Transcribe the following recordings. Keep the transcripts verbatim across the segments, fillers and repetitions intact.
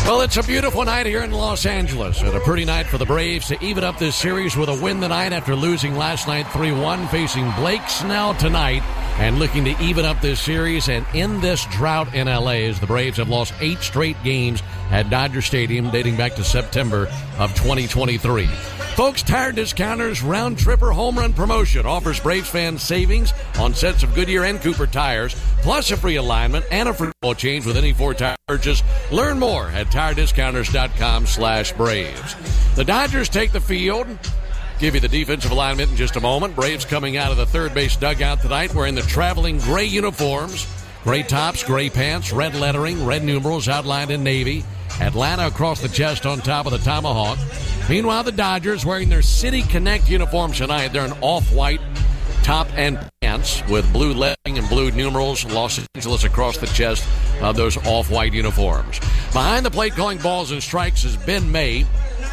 Well, it's a beautiful night here in Los Angeles, and a pretty night for the Braves to even up this series with a win tonight after losing last night three one, facing Blake Snell tonight and looking to even up this series and end this drought in L A as the Braves have lost eight straight games at Dodger Stadium dating back to September of twenty twenty-three. Folks, Tire Discounters Round Tripper Home Run Promotion offers Braves fans savings on sets of Goodyear and Cooper tires, plus a free alignment and a free oil change with any four tire purchase. Learn more at tire discounters dot com slash Braves. The Dodgers take the field. Give you the defensive alignment in just a moment. Braves coming out of the third base dugout tonight wearing the traveling gray uniforms. Gray tops, gray pants, red lettering, red numerals outlined in navy. Atlanta across the chest on top of the tomahawk. Meanwhile, the Dodgers wearing their City Connect uniforms tonight. They're an off-white top and pants with blue lettering and blue numerals. Los Angeles across the chest of those off-white uniforms. Behind the plate calling balls and strikes is Ben May.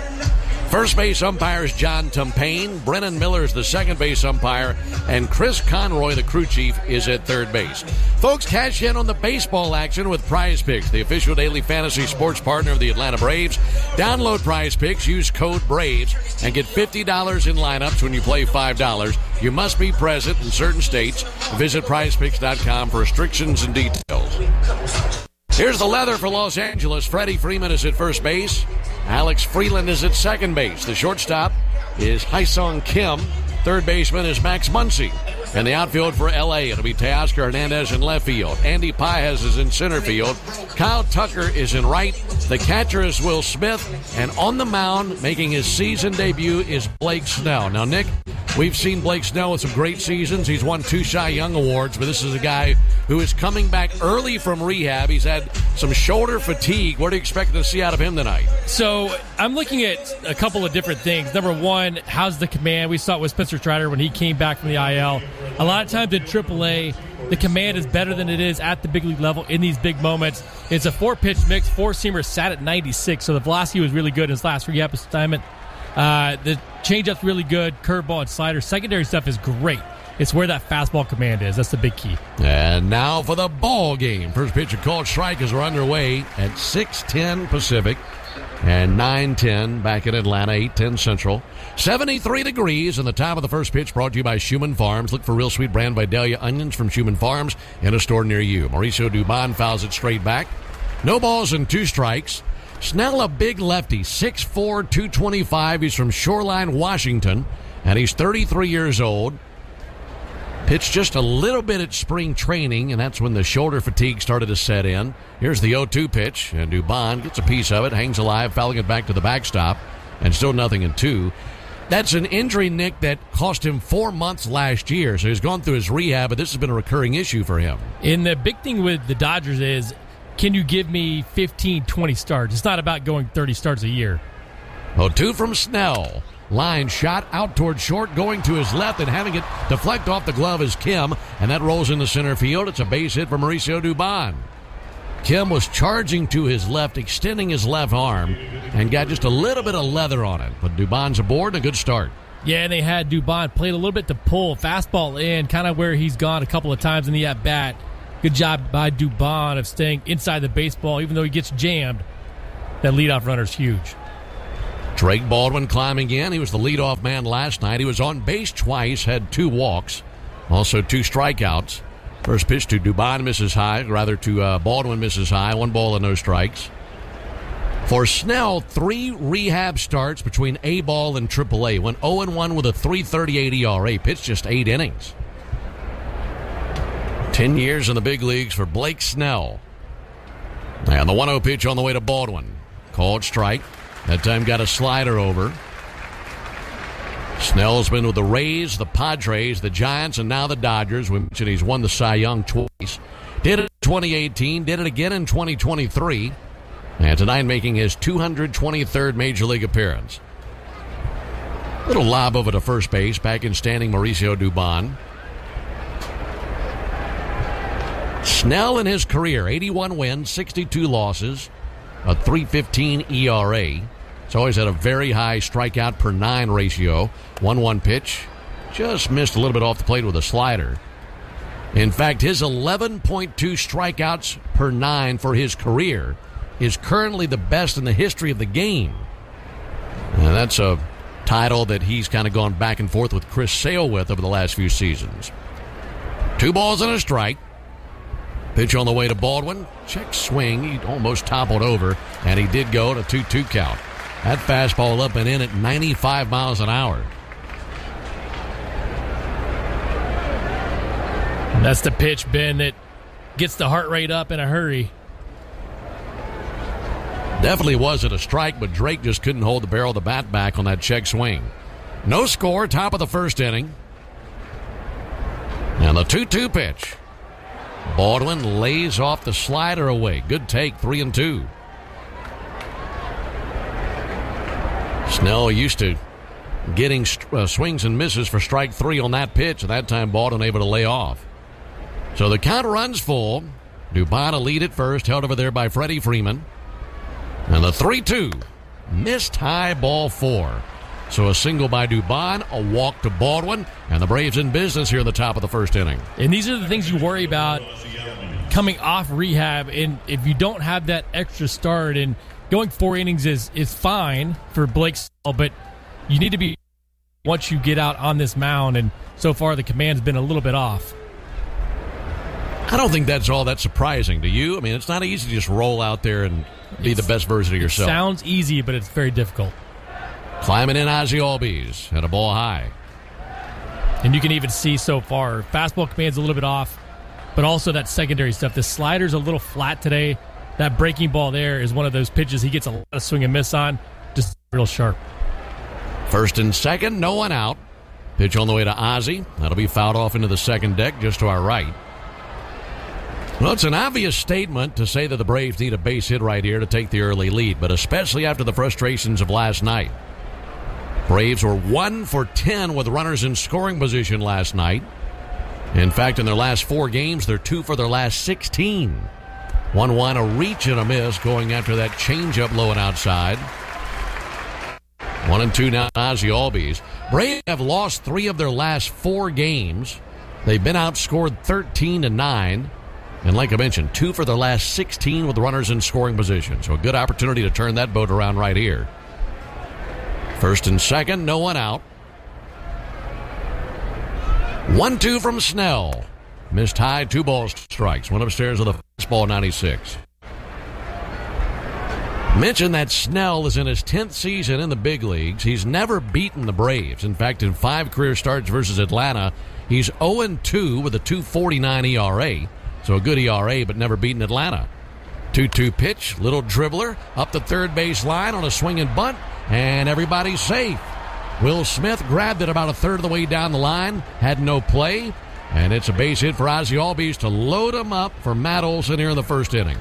First base umpire is John Tumpain. Brennan Miller is the second base umpire. And Chris Conroy, the crew chief, is at third base. Folks, cash in on the baseball action with Prize Picks, the official daily fantasy sports partner of the Atlanta Braves. Download Prize Picks, use code BRAVES, and get fifty dollars in lineups when you play five dollars. You must be present in certain states. Visit prize picks dot com for restrictions and details. Here's the leather for Los Angeles. Freddie Freeman is at first base. Alex Freeland is at second base. The shortstop is Hyesung Kim. Third baseman is Max Muncy. And the outfield for L A, it'll be Teoscar Hernandez in left field. Andy Paez is in center field. Kyle Tucker is in right. The catcher is Will Smith. And on the mound, making his season debut, is Blake Snell. Now, Nick, we've seen Blake Snell with some great seasons. He's won two Cy Young Awards, but this is a guy who is coming back early from rehab. He's had some shoulder fatigue. What are you expecting to see out of him tonight? So I'm looking at a couple of different things. Number one, how's the command? We saw it with Spencer Strider when he came back from the I L. A lot of times in triple A, the command is better than it is at the big league level in these big moments. It's a four-pitch mix. Four-seamer sat at ninety-six, so the velocity was really good in his last rehab assignment. Uh, the changeup's really good. Curveball and slider. Secondary stuff is great. It's where that fastball command is. That's the big key. And now for the ball game. First pitch and called strike as we're underway at six ten Pacific and nine ten back in Atlanta, eight ten Central. seventy-three degrees, and the time of the first pitch brought to you by Schumann Farms. Look for Real Sweet Brand Vidalia onions from Schumann Farms in a store near you. Mauricio Dubon fouls it straight back. No balls and two strikes. Snell, a big lefty, six four, two twenty-five. He's from Shoreline, Washington, and he's thirty-three years old. Pitched just a little bit at spring training, and that's when the shoulder fatigue started to set in. Here's the oh two pitch, and Dubon gets a piece of it, hangs alive, fouling it back to the backstop, and still nothing in two. That's an injury, Nick, that cost him four months last year, so he's gone through his rehab, but this has been a recurring issue for him. And the big thing with the Dodgers is, can you give me fifteen, twenty starts? It's not about going thirty starts a year. oh two from Snell. Line shot out toward short, going to his left and having it deflect off the glove is Kim, and that rolls into center field. It's a base hit for Mauricio Dubon. Kim was charging to his left, extending his left arm, and got just a little bit of leather on it. But Dubon's aboard and a good start. Yeah, and they had Dubon played a little bit to pull fastball in, kind of where he's gone a couple of times in the at-bat. Good job by Dubon of staying inside the baseball, even though he gets jammed. That leadoff runner's huge. Drake Baldwin climbing in. He was the leadoff man last night. He was on base twice, had two walks, also two strikeouts. First pitch to Dubon misses high, rather to uh, Baldwin misses high. One ball and no strikes. For Snell, three rehab starts between A-ball and triple A. Went oh and one with a three thirty-eight E R A. Pitched just eight innings. Ten years in the big leagues for Blake Snell. And the one oh pitch on the way to Baldwin. Called strike. That time got a slider over. Snell's been with the Rays, the Padres, the Giants, and now the Dodgers. We mentioned he's won the Cy Young twice. Did it in twenty eighteen, did it again in twenty twenty-three. And tonight making his two hundred twenty-third Major League appearance. Little lob over to first base, back in standing Mauricio Dubon. Snell in his career, eighty-one wins, sixty-two losses, a three fifteen E R A. He's always had a very high strikeout per nine ratio. one one pitch. Just missed a little bit off the plate with a slider. In fact, his eleven point two strikeouts per nine for his career is currently the best in the history of the game. And that's a title that he's kind of gone back and forth with Chris Sale with over the last few seasons. Two balls and a strike. Pitch on the way to Baldwin. Check swing. He almost toppled over, and he did go to two two count. That fastball up and in at ninety-five miles an hour. That's the pitch, Ben, that gets the heart rate up in a hurry. Definitely wasn't a strike, but Drake just couldn't hold the barrel of the bat back on that check swing. No score, top of the first inning. And the two two pitch. Baldwin lays off the slider away. Good take, three and two. Snell used to getting uh, swings and misses for strike three on that pitch. At that time, Baldwin able to lay off. So the count runs full. Dubon to lead at first, held over there by Freddie Freeman. And the three two. Missed high, ball four. So a single by Dubon, a walk to Baldwin, and the Braves in business here in the top of the first inning. And these are the things you worry about coming off rehab. And if you don't have that extra start, and going four innings is, is fine for Blake Snell, but you need to be once you get out on this mound. And so far the command's been a little bit off. I don't think that's all that surprising. Do you? I mean, it's not easy to just roll out there and be it's, the best version of yourself. It sounds easy, but it's very difficult. Climbing in Ozzie Albies at a ball high. And you can even see so far, fastball command's a little bit off, but also that secondary stuff. The slider's a little flat today. That breaking ball there is one of those pitches he gets a lot of swing and miss on. Just real sharp. First and second, no one out. Pitch on the way to Ozzie. That'll be fouled off into the second deck just to our right. Well, it's an obvious statement to say that the Braves need a base hit right here to take the early lead, but especially after the frustrations of last night. Braves were one for ten with runners in scoring position last night. In fact, in their last four games, they're two for their last sixteen. one one, a reach and a miss going after that changeup low and outside. One and two now, Ozzie Albies. Braves have lost three of their last four games. They've been outscored thirteen to nine. And like I mentioned, two for their last sixteen with runners in scoring position. So a good opportunity to turn that boat around right here. First and second, no one out. one two from Snell. Missed high, two balls, strikes. Went upstairs with a fastball, ninety-six. Mentioned that Snell is in his tenth season in the big leagues. He's never beaten the Braves. In fact, in five career starts versus Atlanta, he's oh and two with a two forty-nine E R A. So a good E R A, but never beaten Atlanta. two two pitch, little dribbler, up the third base line on a swinging bunt, and everybody's safe. Will Smith grabbed it about a third of the way down the line, had no play, and it's a base hit for Ozzie Albies to load him up for Matt Olson here in the first inning.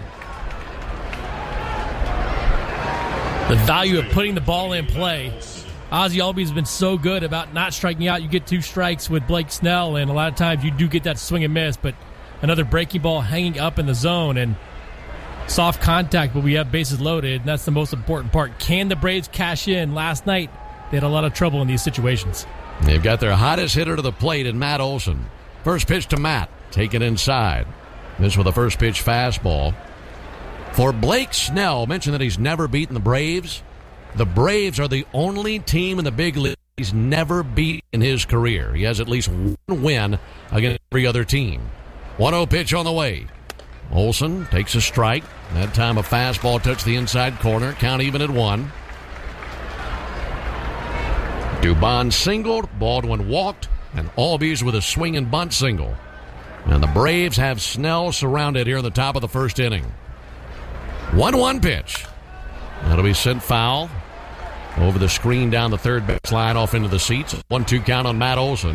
The value of putting the ball in play. Ozzie Albies has been so good about not striking out. You get two strikes with Blake Snell, and a lot of times you do get that swing and miss, but another breaking ball hanging up in the zone and soft contact, but we have bases loaded, and that's the most important part. Can the Braves cash in? Last night, they had a lot of trouble in these situations. They've got their hottest hitter to the plate in Matt Olson. First pitch to Matt, taken inside. This with a first pitch fastball. For Blake Snell, mentioned that he's never beaten the Braves. The Braves are the only team in the big league he's never beat in his career. He has at least one win against every other team. one oh pitch on the way. Olson takes a strike. That time a fastball touched the inside corner. Count even at one. Dubon singled. Baldwin walked. And Albies with a swing and bunt single. And the Braves have Snell surrounded here in the top of the first inning. one one pitch. That'll be sent foul. Over the screen down the third base line off into the seats. one two count on Matt Olson.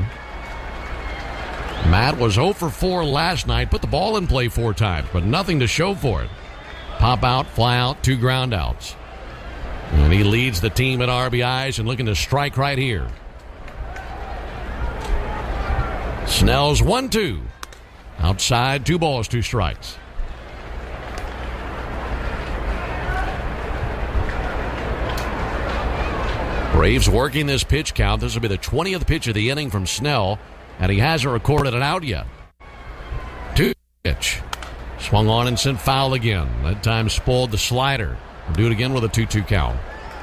Matt was oh for four last night, put the ball in play four times, but nothing to show for it. Pop out, fly out, two ground outs. And he leads the team in R B Is and looking to strike right here. Snell's one two. Outside, two balls, two strikes. Braves working this pitch count. This will be the twentieth pitch of the inning from Snell, and he hasn't recorded an out yet. Two pitch. Swung on and sent foul again. That time spoiled the slider. We'll do it again with a two two count.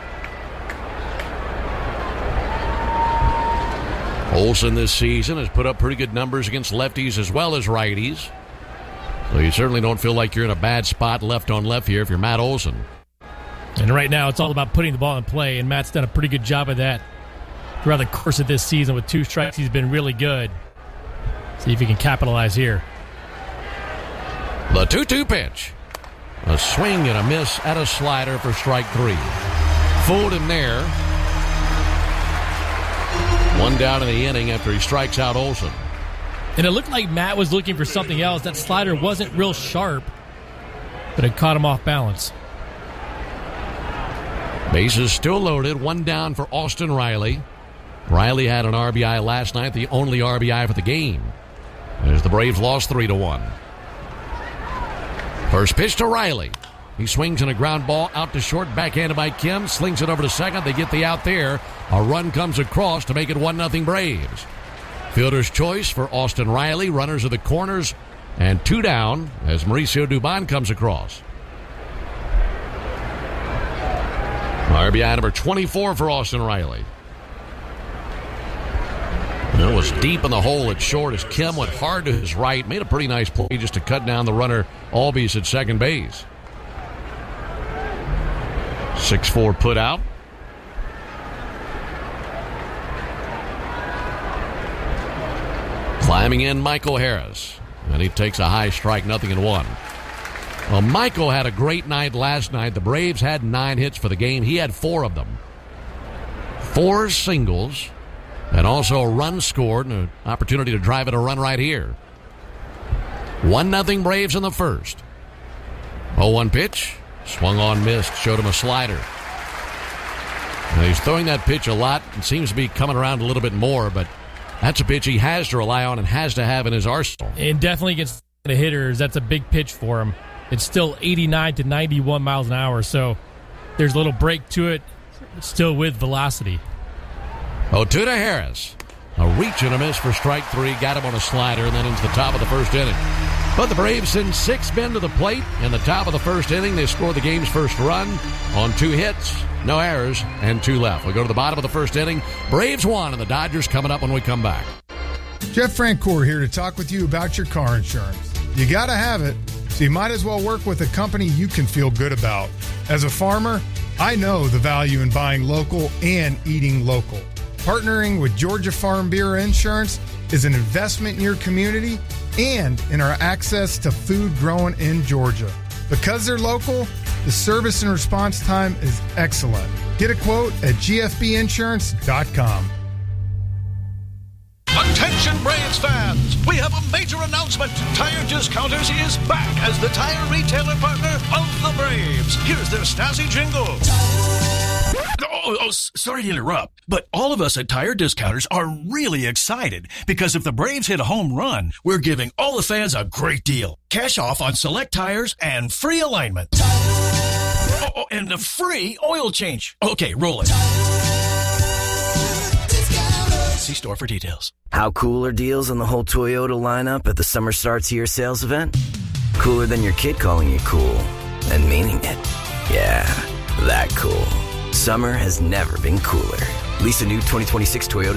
Olson this season has put up pretty good numbers against lefties as well as righties. So you certainly don't feel like you're in a bad spot left on left here if you're Matt Olson. And right now it's all about putting the ball in play, and Matt's done a pretty good job of that throughout the course of this season. With two strikes, he's been really good. See if he can capitalize here. The two two pitch. A swing and a miss at a slider for strike three. Fooled him there. One down in the inning after he strikes out Olson. And it looked like Matt was looking for something else. That slider wasn't real sharp, but it caught him off balance. Bases still loaded. One down for Austin Riley. Riley had an R B I last night, the only R B I for the game, as the Braves lost three to one. First pitch to Riley. He swings in a ground ball out to short, backhanded by Kim, slings it over to second. They get the out there. A run comes across to make it one nothing Braves. Fielder's choice for Austin Riley. Runners at the corners, and two down as Mauricio Dubon comes across. R B I number twenty-four for Austin Riley. It was deep in the hole at short as Kim went hard to his right. Made a pretty nice play just to cut down the runner, Albies, at second base. six four put out. Climbing in, Michael Harris. And he takes a high strike, nothing in one. Well, Michael had a great night last night. The Braves had nine hits for the game. He had four of them. Four singles. And also a run scored and an opportunity to drive in a run right here. one nothing Braves in the first. oh one pitch. Swung on, missed. Showed him a slider. Now he's throwing that pitch a lot and seems to be coming around a little bit more, but that's a pitch he has to rely on and has to have in his arsenal. And definitely against the hitters, that's a big pitch for him. It's still eighty-nine to ninety-one miles an hour, so there's a little break to it, still with velocity. oh two to Harris. A reach and a miss for strike three. Got him on a slider and then into the top of the first inning. But the Braves send six men to the plate. In the top of the first inning, they score the game's first run on two hits, no errors, and two left. We go to the bottom of the first inning. Braves won, and the Dodgers coming up when we come back. Jeff Francoeur here to talk with you about your car insurance. You got to have it, so you might as well work with a company you can feel good about. As a farmer, I know the value in buying local and eating local. Partnering with Georgia Farm Bureau Insurance is an investment in your community and in our access to food grown in Georgia. Because they're local, the service and response time is excellent. Get a quote at g f b insurance dot com. Attention Braves fans, we have a major announcement. Tire Discounters is back as the tire retailer partner of the Braves. Here's their snazzy jingle. Oh, oh, sorry to interrupt, but all of us at Tire Discounters are really excited because if the Braves hit a home run, we're giving all the fans a great deal. Cash off on select tires and free alignment. Oh, oh, and a free oil change. Okay, roll it. See store for details. How cool are deals on the whole Toyota lineup at the Summer Starts Here sales event? Cooler than your kid calling you cool and meaning it. Yeah, that cool. Summer has never been cooler. Lease a new twenty twenty-six Toyota